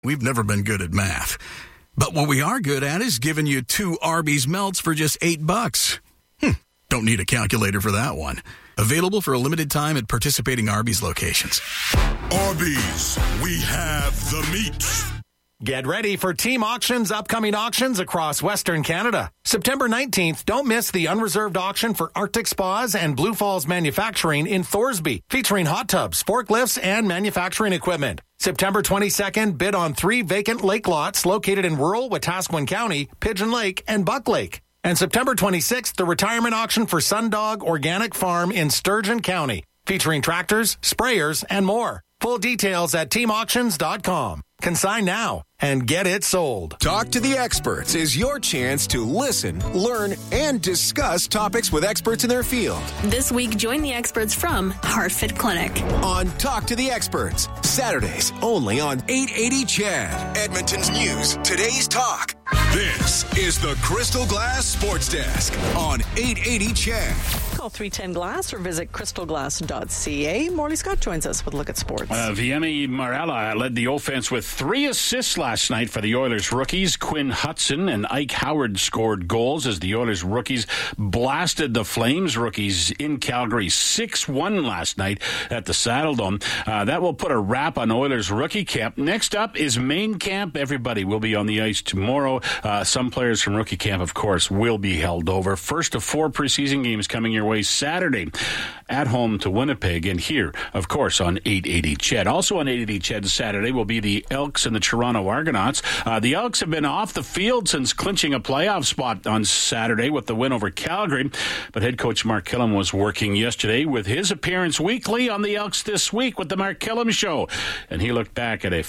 We've never been good at math. But what we are good at is giving you 2 Arby's melts for just $8. Don't need a calculator for that one. Available for a limited time at participating Arby's locations. Arby's, we have the meat. Get ready for Team Auction's upcoming auctions across Western Canada. September 19th, don't miss the unreserved auction for Arctic Spas and Blue Falls Manufacturing in Thorsby, featuring hot tubs, forklifts, and manufacturing equipment. September 22nd, bid on 3 vacant lake lots located in rural Wetaskiwin County, Pigeon Lake, and Buck Lake. And September 26th, the retirement auction for Sundog Organic Farm in Sturgeon County, featuring tractors, sprayers, and more. Full details at teamauctions.com. Consign now and get it sold. Talk to the Experts is your chance to listen, learn, and discuss topics with experts in their field. This week, join the experts from HeartFit Clinic. On Talk to the Experts, Saturdays only on 880 CHAD. Edmonton's News, Today's Talk. This is the Crystal Glass Sports Desk on 880 CHAD. Call 310 Glass or visit crystalglass.ca. Morley Scott joins us with a look at sports. Viemi Marella led the offense with 3 assists last night for the Oilers rookies. Quinn Hudson and Ike Howard scored goals as the Oilers rookies blasted the Flames rookies in Calgary 6-1 last night at the Saddledome. That will put a wrap on Oilers rookie camp. Next up is main camp. Everybody will be on the ice tomorrow. Some players from rookie camp, of course, will be held over. First of 4 preseason games coming your way Saturday at home to Winnipeg, and here, of course, on 880 CHED. Also on 880 CHED Saturday will be the Elks and the Toronto Argonauts. The Elks have been off the field since clinching a playoff spot on Saturday with the win over Calgary, but head coach Mark Killam was working yesterday with his appearance weekly on the Elks this week with the Mark Killam Show, and he looked back at a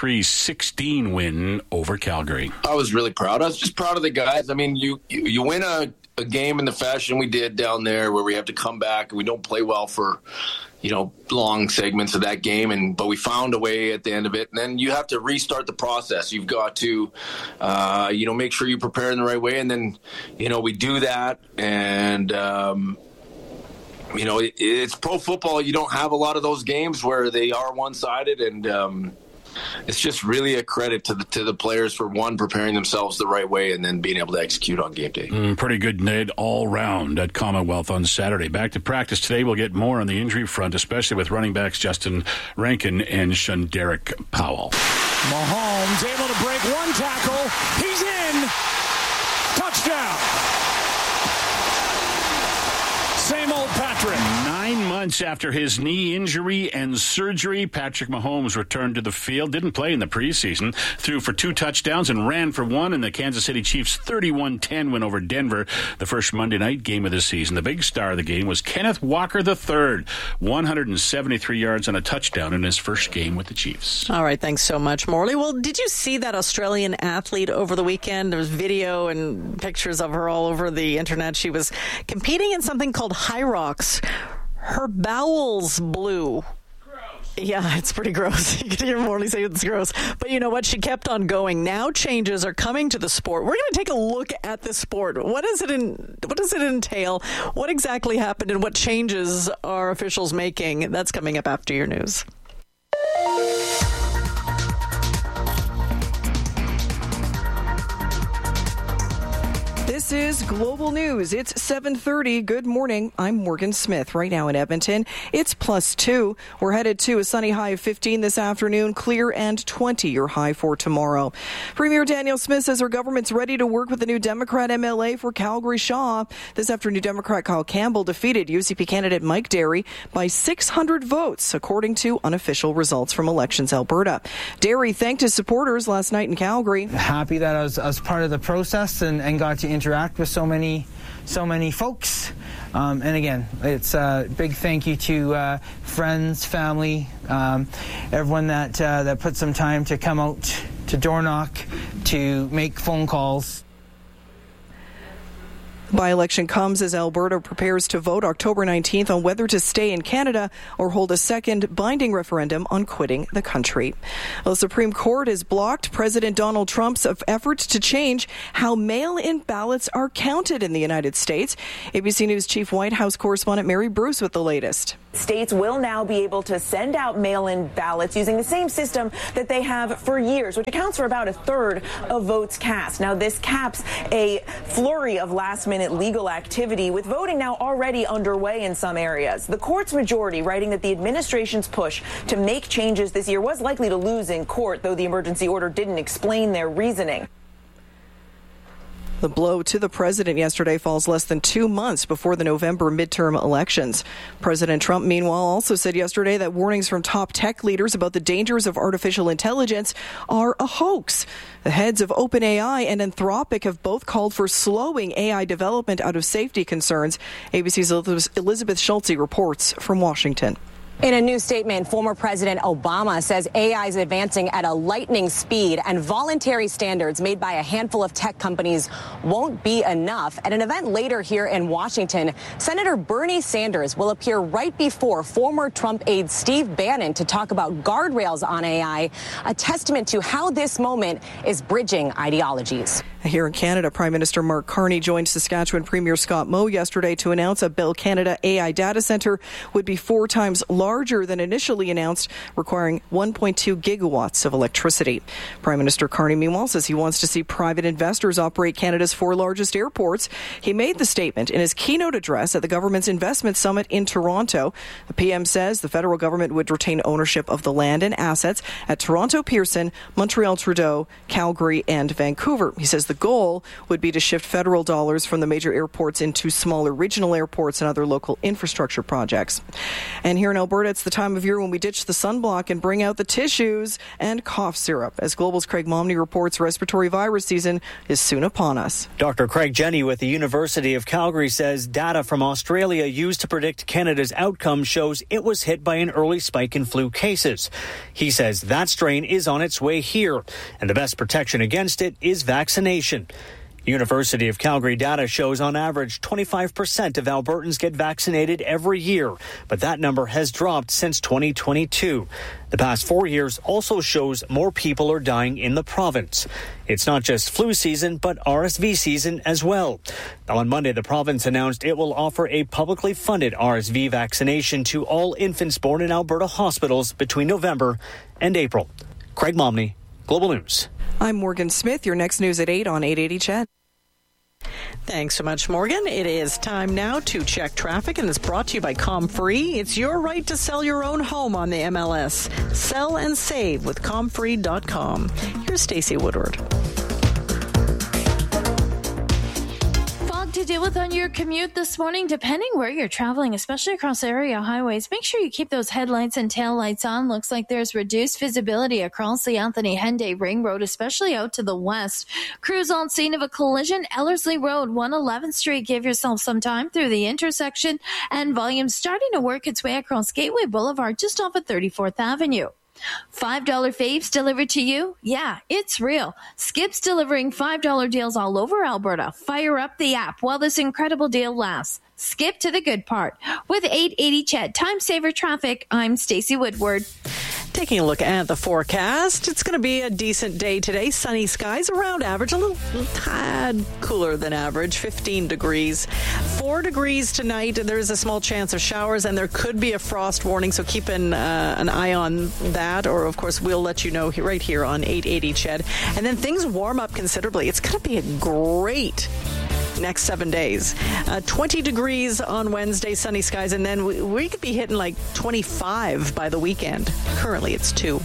53-16 win over Calgary. I was really proud. I was just proud of the guys. I mean, you win a game in the fashion we did down there where we have to come back and we don't play well for, long segments of that game, but we found a way at the end of it. And then you have to restart the process. You've got to, make sure you prepare in the right way. And then, we do that. And, it's pro football. You don't have a lot of those games where they are one-sided, and it's just really a credit to the players for, one, preparing themselves the right way and then being able to execute on game day. Pretty good night all round at Commonwealth on Saturday. Back to practice today. We'll get more on the injury front, especially with running backs Justin Rankin and Shunderick Powell. Mahomes able to break one tackle. He's in. Touchdown. Same old Patrick. 9 months after his knee injury and surgery, Patrick Mahomes returned to the field. Didn't play in the preseason. Threw for 2 touchdowns and ran for 1 in the Kansas City Chiefs' 31-10 win over Denver, the first Monday night game of the season. The big star of the game was Kenneth Walker III, 173 yards and a touchdown in his first game with the Chiefs. All right, thanks so much, Morley. Well, did you see that Australian athlete over the weekend? There was video and pictures of her all over the internet. She was competing in something called High Rocks. Her bowels blew. Gross. Yeah, it's pretty gross. You can hear Morley say it's gross. But you know what? She kept on going. Now changes are coming to the sport. We're going to take a look at the sport. What does it entail? What exactly happened and what changes are officials making? That's coming up after your news. This is Global News. It's 7:30. Good morning. I'm Morgan Smith. Right now in Edmonton, it's +2. We're headed to a sunny high of 15 this afternoon, clear and 20 your high for tomorrow. Premier Danielle Smith says her government's ready to work with the new Democrat MLA for Calgary Shaw. This after New Democrat Kyle Campbell defeated UCP candidate Mike Derry by 600 votes, according to unofficial results from Elections Alberta. Derry thanked his supporters last night in Calgary. Happy that I was part of the process and got to interact with so many folks, and again, it's a big thank you to friends, family, everyone that put some time to come out to door knock, to make phone calls. By-election comes as Alberta prepares to vote October 19th on whether to stay in Canada or hold a second binding referendum on quitting the country. The Supreme Court has blocked President Donald Trump's efforts to change how mail-in ballots are counted in the United States. ABC News Chief White House correspondent Mary Bruce with the latest. States will now be able to send out mail-in ballots using the same system that they have for years, which accounts for about a third of votes cast. Now, this caps a flurry of last-minute legal activity, with voting now already underway in some areas. The court's majority writing that the administration's push to make changes this year was likely to lose in court, though the emergency order didn't explain their reasoning. The blow to the president yesterday falls less than 2 months before the November midterm elections. President Trump, meanwhile, also said yesterday that warnings from top tech leaders about the dangers of artificial intelligence are a hoax. The heads of OpenAI and Anthropic have both called for slowing AI development out of safety concerns. ABC's Elizabeth Schultze reports from Washington. In a new statement, former President Obama says AI is advancing at a lightning speed and voluntary standards made by a handful of tech companies won't be enough. At an event later here in Washington, Senator Bernie Sanders will appear right before former Trump aide Steve Bannon to talk about guardrails on AI, a testament to how this moment is bridging ideologies. Here in Canada, Prime Minister Mark Carney joined Saskatchewan Premier Scott Moe yesterday to announce a Bell Canada AI data centre would be 4 times larger than initially announced, requiring 1.2 gigawatts of electricity. Prime Minister Carney, meanwhile, says he wants to see private investors operate Canada's 4 largest airports. He made the statement in his keynote address at the government's investment summit in Toronto. The PM says the federal government would retain ownership of the land and assets at Toronto Pearson, Montreal Trudeau, Calgary, and Vancouver. He says the goal would be to shift federal dollars from the major airports into smaller regional airports and other local infrastructure projects. And here in Alberta, it's the time of year when we ditch the sunblock and bring out the tissues and cough syrup. As Global's Craig Momney reports, respiratory virus season is soon upon us. Dr. Craig Jenny with the University of Calgary says data from Australia used to predict Canada's outcome shows it was hit by an early spike in flu cases. He says that strain is on its way here, and the best protection against it is vaccination. University of Calgary data shows on average 25% of Albertans get vaccinated every year, but that number has dropped since 2022. The past 4 years also shows more people are dying in the province. It's not just flu season, but RSV season as well. On Monday, the province announced it will offer a publicly funded RSV vaccination to all infants born in Alberta hospitals between November and April. Craig Momney, Global News. I'm Morgan Smith. Your next news at 8 on 880 CHED. Thanks so much, Morgan. It is time now to check traffic, and it's brought to you by ComFree. It's your right to sell your own home on the MLS. Sell and save with ComFree.com. Here's Stacey Woodward. To deal with on your commute this morning, depending where you're traveling, especially across area highways. Make sure you keep those headlights and taillights on. Looks like there's reduced visibility across the Anthony Henday Ring Road, especially out to the west. Crews on scene of a collision, Ellerslie Road, 111th Street. Give yourself some time through the intersection, and volume starting to work its way across Gateway Boulevard just off of 34th Avenue. $5 faves delivered to you? Yeah, it's real. Skip's delivering $5 deals all over Alberta. Fire up the app while this incredible deal lasts. Skip to the good part. With 880 CHED Time Saver Traffic, I'm Stacey Woodward. Taking a look at the forecast, it's going to be a decent day today. Sunny skies around average, a little tad cooler than average, 15 degrees. 4 degrees tonight. There's a small chance of showers, and there could be a frost warning, so keep an eye on that. Or, of course, we'll let you know right here on 880 CHED. And then things warm up considerably. It's going to be a great next 7 days. 20 degrees on Wednesday, sunny skies, and then we could be hitting like 25 by the weekend. Currently, it's 2.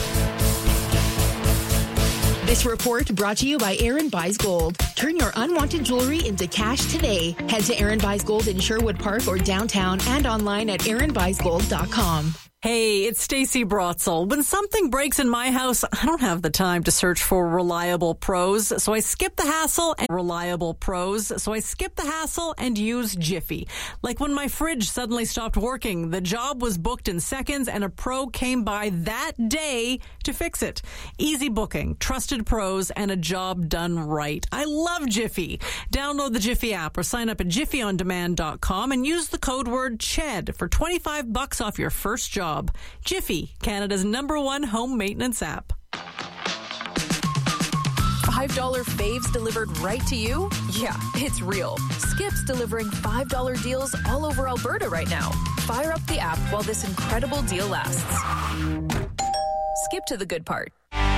This report brought to you by Aaron Buys Gold. Turn your unwanted jewelry into cash today. Head to Aaron Buys Gold in Sherwood Park or downtown and online at aaronbuysgold.com. Hey, it's Stacey Brotzel. When something breaks in my house, I don't have the time to search for reliable pros, so I skip the hassle and use Jiffy. Like when my fridge suddenly stopped working, the job was booked in seconds and a pro came by that day to fix it. Easy booking, trusted pros, and a job done right. I love Jiffy. Download the Jiffy app or sign up at jiffyondemand.com and use the code word CHED for $25 off your first job. Jiffy, Canada's #1 home maintenance app. $5 faves delivered right to you? Yeah, it's real. Skip's delivering $5 deals all over Alberta right now. Fire up the app while this incredible deal lasts. Skip to the good part.